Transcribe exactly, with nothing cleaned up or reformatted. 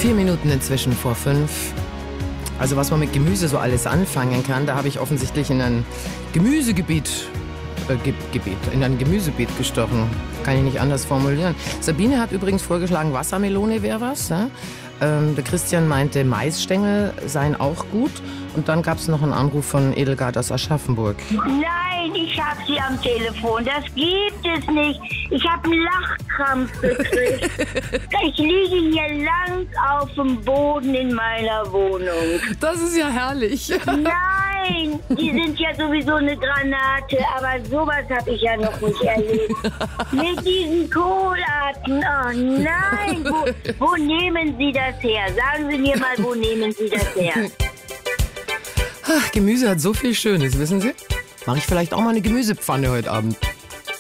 Vier Minuten inzwischen vor fünf. Also was man mit Gemüse so alles anfangen kann, da habe ich offensichtlich in ein Gemüsegebiet, äh, Ge Gebiet, in ein Gemüsebeet gestochen. Kann ich nicht anders formulieren. Sabine hat übrigens vorgeschlagen, Wassermelone wäre was. Ja? Ähm, der Christian meinte, Maisstängel seien auch gut. Und dann gab es noch einen Anruf von Edelgard aus Aschaffenburg. Nein, ich habe sie am Telefon. Das gibt es nicht. Ich habe einen Lachkrampf gekriegt. Ich liege hier lang auf dem Boden in meiner Wohnung. Das ist ja herrlich. Nein, die sind ja sowieso eine Granate, aber sowas habe ich ja noch nicht erlebt. Mit diesen Kohlarten, oh nein, wo, wo nehmen Sie das her? Sagen Sie mir mal, wo nehmen Sie das her? Ach, Gemüse hat so viel Schönes, wissen Sie? Mache ich vielleicht auch mal eine Gemüsepfanne heute Abend.